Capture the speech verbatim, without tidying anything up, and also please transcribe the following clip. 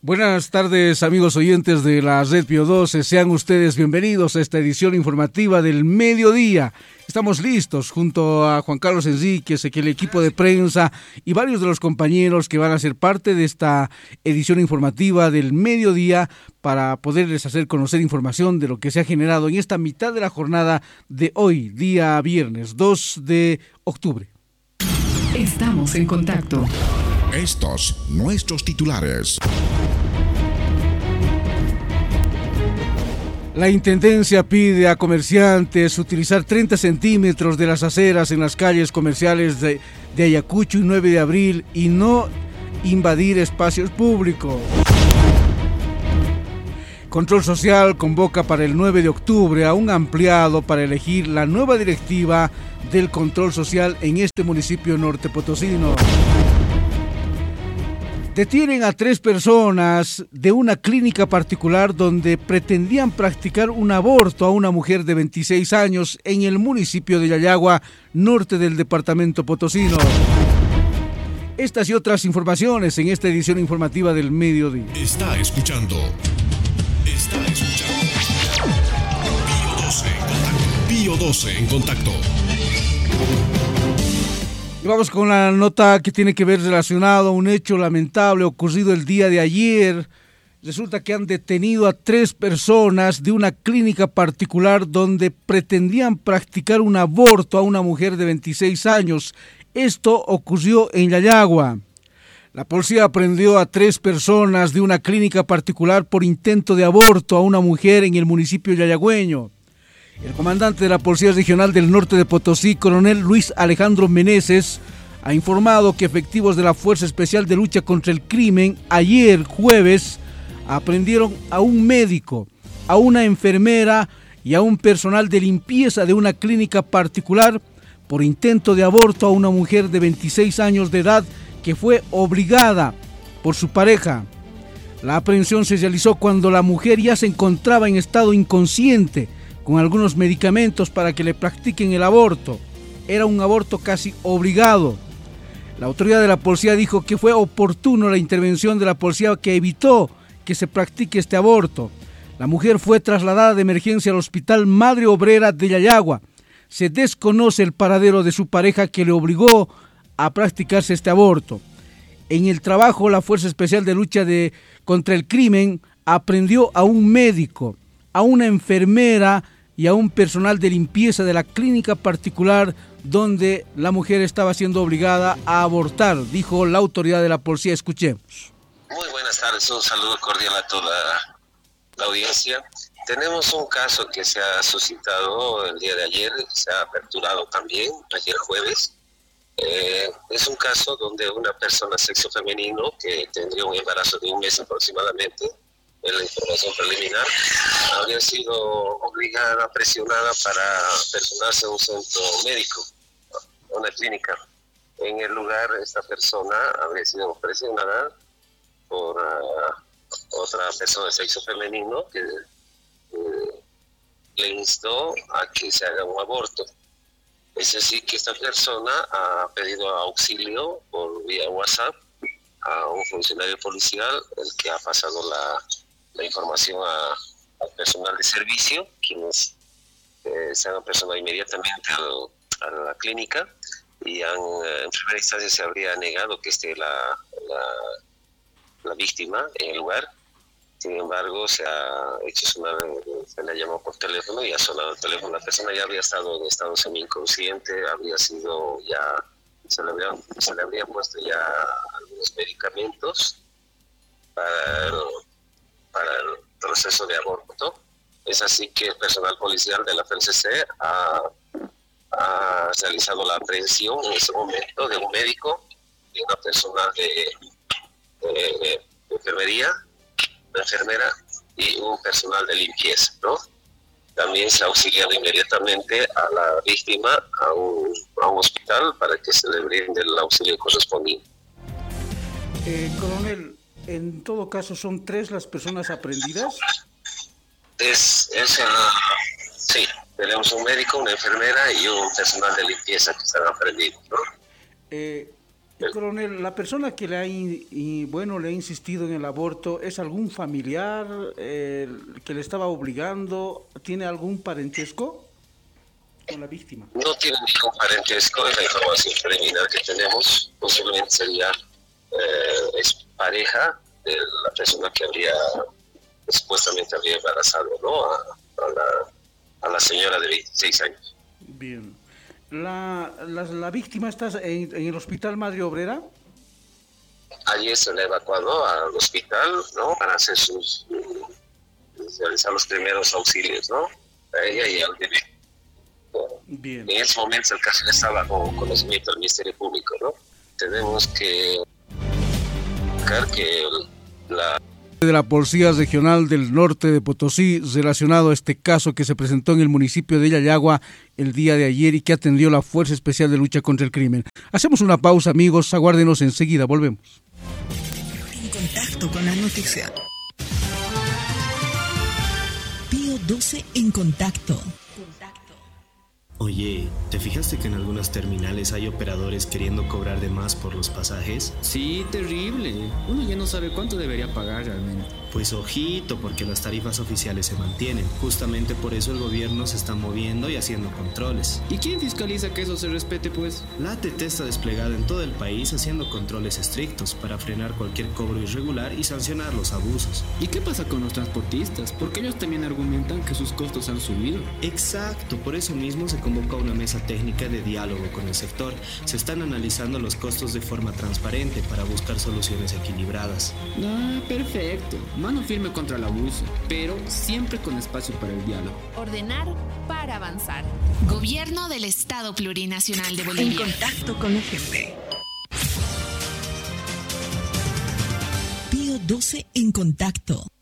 Buenas tardes, amigos oyentes de la Red Pío doce, sean ustedes bienvenidos a esta edición informativa del mediodía. Estamos listos junto a Juan Carlos Enríquez, el equipo de prensa y varios de los compañeros que van a ser parte de esta edición informativa del mediodía para poderles hacer conocer información de lo que se ha generado en esta mitad de la jornada de hoy, día viernes dos de octubre. Estamos en contacto. Estos nuestros titulares. La Intendencia pide a comerciantes utilizar treinta centímetros de las aceras en las calles comerciales de, de Ayacucho y nueve de abril y no invadir espacios públicos. Control Social convoca para el nueve de octubre a un ampliado para elegir la nueva directiva del Control Social en este municipio norte potosino. Detienen a tres personas de una clínica particular donde pretendían practicar un aborto a una mujer de veintiséis años en el municipio de Yayagua, norte del departamento potosino. Estas y otras informaciones en esta edición informativa del mediodía. Está escuchando. Está escuchando. Pío doce en contacto. Pío doce en contacto. Y vamos con la nota que tiene que ver relacionado a un hecho lamentable ocurrido el día de ayer. Resulta que han detenido a tres personas de una clínica particular donde pretendían practicar un aborto a una mujer de veintiséis años. Esto ocurrió en Yayagua. La policía aprendió a tres personas de una clínica particular por intento de aborto a una mujer en el municipio yayagüeño. El comandante de la Policía Regional del Norte de Potosí, coronel Luis Alejandro Meneses, ha informado que efectivos de la Fuerza Especial de Lucha contra el Crimen, ayer jueves, aprendieron a un médico, a una enfermera y a un personal de limpieza de una clínica particular por intento de aborto a una mujer de veintiséis años de edad que fue obligada por su pareja. La aprehensión se realizó cuando la mujer ya se encontraba en estado inconsciente, con algunos medicamentos para que le practiquen el aborto. Era un aborto casi obligado. La autoridad de la policía dijo que fue oportuno la intervención de la policía que evitó que se practique este aborto. La mujer fue trasladada de emergencia al Hospital Madre Obrera de Yayagua. Se desconoce el paradero de su pareja que le obligó a practicarse este aborto. En el trabajo, la Fuerza Especial de Lucha de, contra el Crimen aprendió a un médico, a una enfermera y a un personal de limpieza de la clínica particular donde la mujer estaba siendo obligada a abortar, dijo la autoridad de la policía. Escuchemos. Muy buenas tardes, un saludo cordial a toda la audiencia. Tenemos un caso que se ha suscitado el día de ayer, se ha aperturado también ayer jueves. Eh, es un caso donde una persona sexo femenino que tendría un embarazo de un mes aproximadamente, en la información preliminar, habría sido obligada, presionada para personarse a un centro médico, a una clínica. En el lugar, esta persona habría sido presionada por uh, otra persona de sexo femenino que uh, le instó a que se haga un aborto. Es así que esta persona ha pedido auxilio por vía WhatsApp a un funcionario policial, el que ha pasado la la información a, al personal de servicio, quienes eh, se han personado inmediatamente al, a la clínica y han, en primera instancia se habría negado que esté la, la, la víctima en el lugar. Sin embargo, se ha hecho una, se le ha llamado por teléfono y ha sonado el teléfono. La persona ya habría estado en estado semi-inconsciente, habría sido ya, se le habría, se le habría puesto ya algunos medicamentos para el, para el proceso de aborto. Es así que el personal policial de la F N C C ha, ha realizado la aprehensión en ese momento de un médico, de una persona de, de, de enfermería, una enfermera y un personal de limpieza, ¿no? También se ha auxiliado inmediatamente a la víctima a un, a un hospital para que se le brinde el auxilio correspondiente. Eh, coronel, en todo caso, ¿son tres las personas aprehendidas? Es, es el, sí, tenemos un médico, una enfermera y un personal de limpieza que están aprendidos, ¿no? Eh, Coronel, la persona que le ha, in, y, bueno, le ha insistido en el aborto, ¿es algún familiar eh, que le estaba obligando? ¿Tiene algún parentesco con la víctima? No tiene ningún parentesco, es la información preliminar que tenemos. Posiblemente sería eh, es pareja de la persona que habría, supuestamente habría embarazado, ¿no? A, a, la, a la señora de veintiséis años. Bien. La, la, la víctima está en, en el Hospital Madre Obrera. Ayer se le evacuó al hospital, ¿no? Para hacer sus, realizar los primeros auxilios, ¿no? A ella y al bebé. Bien. En ese momento el caso estaba con conocimiento del Ministerio Público, ¿no? Tenemos que buscar que la de la Policía Regional del Norte de Potosí relacionado a este caso que se presentó en el municipio de Yayagua el día de ayer y que atendió la Fuerza Especial de Lucha contra el Crimen. Hacemos una pausa, amigos, aguárdenos, enseguida volvemos. En contacto con la noticia. Pío doce en contacto. Oye, ¿te fijaste que en algunas terminales hay operadores queriendo cobrar de más por los pasajes? Sí, terrible. Uno ya no sabe cuánto debería pagar realmente. Pues ojito, porque las tarifas oficiales se mantienen. Justamente por eso el gobierno se está moviendo y haciendo controles. ¿Y quién fiscaliza que eso se respete, pues? La A T T está desplegada en todo el país haciendo controles estrictos para frenar cualquier cobro irregular y sancionar los abusos. ¿Y qué pasa con los transportistas? Porque ellos también argumentan que sus costos han subido. Exacto, por eso mismo se convoca una mesa técnica de diálogo con el sector. Se están analizando los costos de forma transparente para buscar soluciones equilibradas. Ah, perfecto. Mano firme contra el abuso, pero siempre con espacio para el diálogo. Ordenar para avanzar. Gobierno del Estado Plurinacional de Bolivia. En contacto con la gente. Pío doce en contacto.